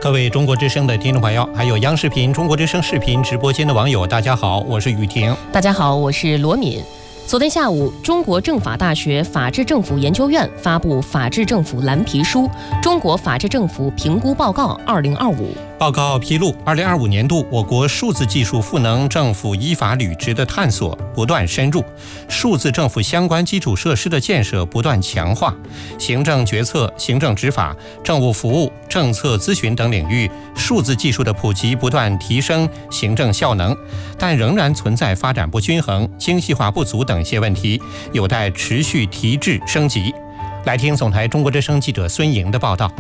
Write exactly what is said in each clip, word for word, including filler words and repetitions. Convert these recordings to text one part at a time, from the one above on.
各位中国之声的听众朋友，还有央视频、中国之声视频直播间的网友，大家好，我是雨婷。 大家好，我是罗敏。昨天下午，中国政法大学法治政府研究院发布《法治政府蓝皮书·中国法治政府评估报告二零二五》。 报告披露，二零二五年度我国数字技术赋能政府依法履职的探索不断深入，数字政府相关基础设施的建设不断强化，行政决策、行政执法、政务服务、政策咨询等领域，数字技术的普及不断提升行政效能，但仍然存在发展不均衡、精细化不足等一些问题，有待持续提质升级。来听总台中国之声记者孙莹的报道。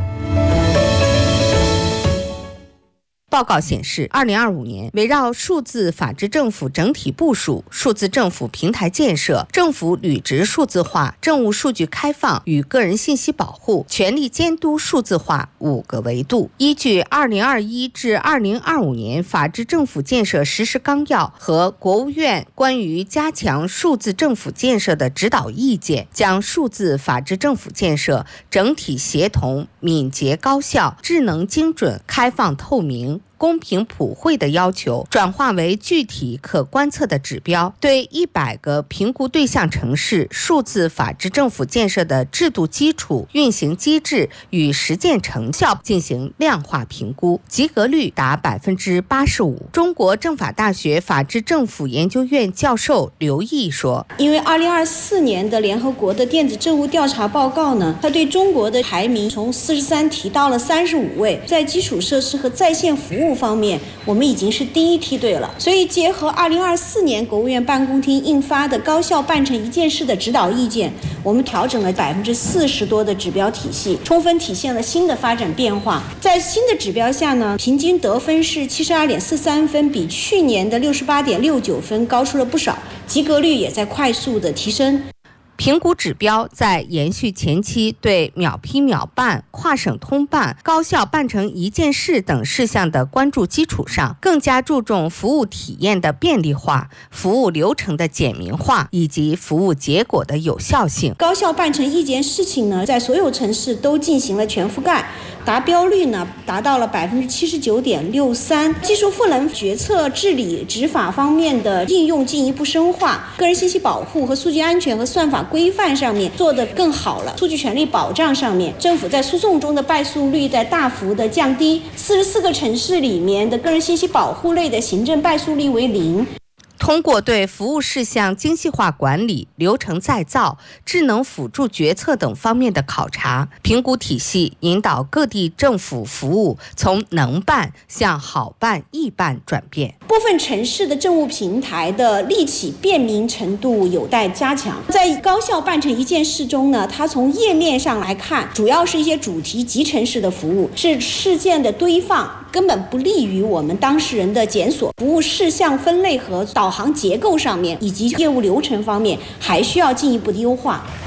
报告显示，二零二五年围绕数字法治政府整体部署、数字政府平台建设、政府履职数字化、政务数据开放与个人信息保护、全力监督数字化五个维度，依据二零二一至二零二五年法治政府建设实施纲要和国务院关于加强数字政府建设的指导意见，将数字法治政府建设整体协同、敏捷高效、智能精准、开放透明、公平普惠的要求转化为具体可观测的指标，对一百个评估对象城市数字法治政府建设的制度基础、运行机制与实践成效进行量化评估，及格率达百分之八十五。中国政法大学法治政府研究院教授刘毅说：“ 因为二零二四年的联合国的电子政务调查报告呢，它对中国的排名从四十三提到了三十五位，在基础设施和在线服务方面，我们已经是第一梯队了。所以结合二零二四年国务院办公厅印发的高效办成一件事的指导意见，我们调整了百分之四十多的指标体系，充分体现了新的发展变化。在新的指标下呢，平均得分是七十二点四三分，比去年的六十八点六九分高出了不少，及格率也在快速的提升。” 评估指标在延续前期对秒批秒办、跨省通办、高效办成一件事等事项的关注基础上，更加注重服务体验的便利化、服务流程的简明化以及服务结果的有效性。 高效办成一件事情呢，在所有城市都进行了全覆盖，达标率呢达到了百分之七十九点六三。技术赋能决策、治理、执法方面的应用进一步深化，个人信息保护和数据安全和算法规范上面做得更好了。数据权利保障上面，政府在诉讼中的败诉率在大幅的降低，四十四个城市里面的个人信息保护类的行政败诉率为零。 通过对服务事项精细化管理、流程再造、智能辅助决策等方面的考察评估体系，引导各地政府服务从能办向好办、易办转变。 部分城市的政务平台的立起便民程度有待加强。在高效办成一件事中呢，它从页面上来看，主要是一些主题集成式的服务，是事件的堆放，根本不利于我们当事人的检索。服务事项分类和导航结构上面以及业务流程方面还需要进一步的优化。